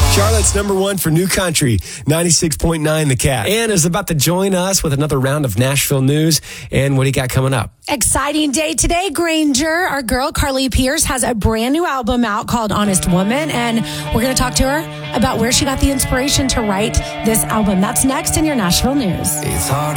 Charlotte's number one for new country, 96.9 The Cat. Ann is about to join us with another round of Nashville news. And what do you got coming up? Exciting day today, Granger. Our girl, Carly Pierce, has a brand new album out called Honest Woman. And we're going to talk to her about where she got the inspiration to write this album. That's next in your Nashville news. It's hard